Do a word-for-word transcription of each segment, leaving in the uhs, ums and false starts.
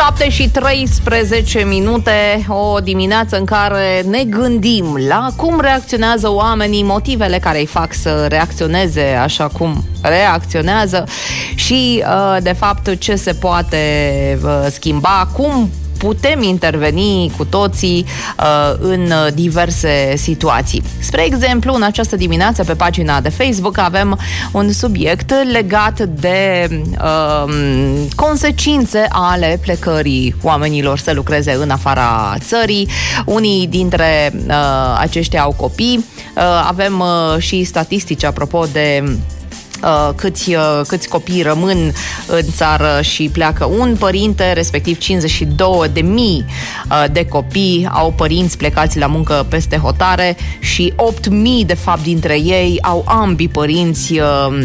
șapte și treisprezece minute, o dimineață în care ne gândim la cum reacționează oamenii, motivele care îi fac să reacționeze așa cum reacționează și, de fapt, ce se poate schimba, cum putem interveni cu toții uh, în diverse situații. Spre exemplu, în această dimineață pe pagina de Facebook avem un subiect legat de uh, consecințe ale plecării oamenilor să lucreze în afara țării. Unii dintre uh, aceștia au copii. Uh, avem uh, și statistici apropo de Câți, câți copii rămân în țară și pleacă. Un părinte, respectiv cincizeci și două de mii de copii au părinți plecați la muncă peste hotare și opt mii de fapt dintre ei au ambii părinți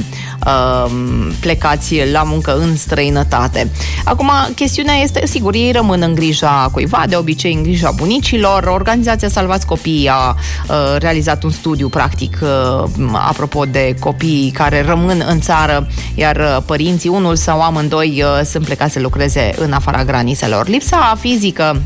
plecați la muncă în străinătate. Acum, chestiunea este, sigur, ei rămân în grija cuiva, de obicei în grija bunicilor. Organizația Salvați Copiii a realizat un studiu practic apropo de copiii care rămân în țară, iar părinții, unul sau amândoi, sunt plecați să lucreze în afara granițelor. Lipsa fizică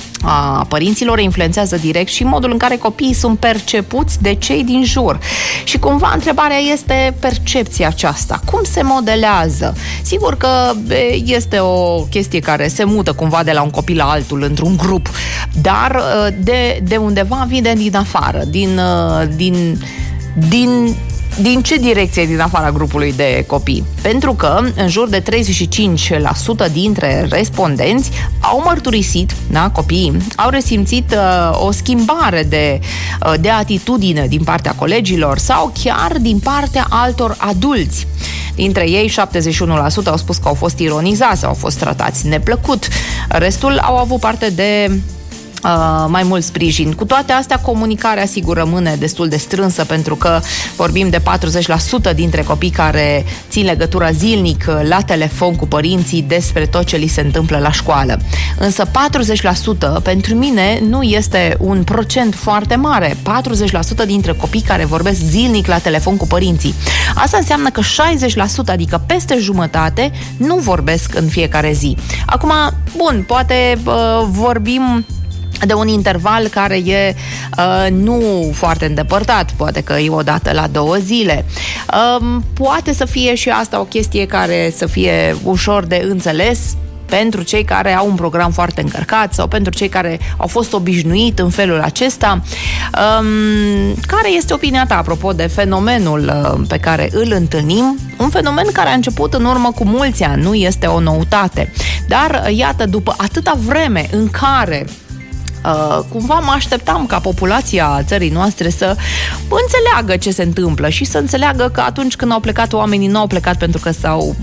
a părinților influențează direct și modul în care copiii sunt percepuți de cei din jur. Și cumva întrebarea este percepția aceasta. Cum se modelează? Sigur că este o chestie care se mută cumva de la un copil la altul într-un grup, dar de, de undeva vine din afară, din, din, din Din ce direcție din afara grupului de copii? Pentru că în jur de treizeci și cinci la sută dintre respondenți au mărturisit, da, copiii, au resimțit uh, o schimbare de, uh, de atitudine din partea colegilor sau chiar din partea altor adulți. Dintre ei, șaptezeci și unu la sută au spus că au fost ironizați sau au fost tratați neplăcut. Restul au avut parte de Uh, mai mult sprijin. Cu toate astea, comunicarea sigur rămâne destul de strânsă, pentru că vorbim de patruzeci la sută dintre copii care țin legătura zilnic la telefon cu părinții despre tot ce li se întâmplă la școală. Însă patruzeci la sută pentru mine nu este un procent foarte mare. patruzeci la sută dintre copii care vorbesc zilnic la telefon cu părinții. Asta înseamnă că șaizeci la sută, adică peste jumătate, nu vorbesc în fiecare zi. Acum, bun, poate uh, vorbim de un interval care e uh, nu foarte îndepărtat, poate că e o dată la două zile. Uh, poate să fie și asta o chestie care să fie ușor de înțeles pentru cei care au un program foarte încărcat sau pentru cei care au fost obișnuit în felul acesta. Um, care este opinia ta apropo de fenomenul uh, pe care îl întâlnim? Un fenomen care a început în urmă cu mulți ani, nu este o noutate. Dar, iată, după atâta vreme în care Uh, cumva mă așteptam ca populația țării noastre să înțeleagă ce se întâmplă și să înțeleagă că atunci când au plecat oamenii, nu au plecat pentru că s-au,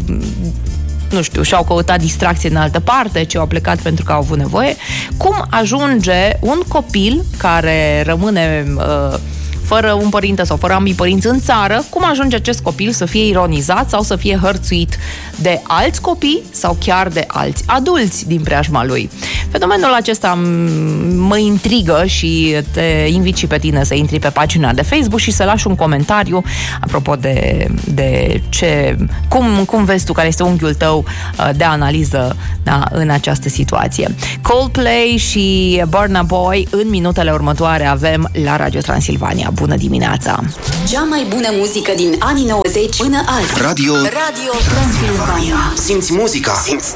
nu știu, și-au căutat distracție în altă parte, ci au plecat pentru că au avut nevoie. Cum ajunge un copil care rămâne uh, fără un părinte sau fără ambii părinți în țară, cum ajunge acest copil să fie ironizat sau să fie hărțuit de alți copii sau chiar de alți adulți din preajma lui? Fenomenul acesta mă intrigă și te invit și pe tine să intri pe pagina de Facebook și să lași un comentariu apropo de, de ce, cum, cum vezi tu, care este unghiul tău de analiză, da, în această situație. Coldplay și Burna Boy în minutele următoare avem la Radio Transilvania. Bună dimineața! Cea mai bună muzică din anii nouăzeci până azi. Radio Radio Transilvania. Simți muzica, simți